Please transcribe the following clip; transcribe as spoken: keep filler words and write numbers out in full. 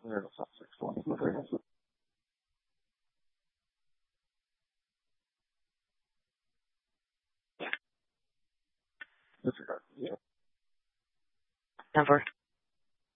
There it is, six twenty. Disregard. Yeah. Number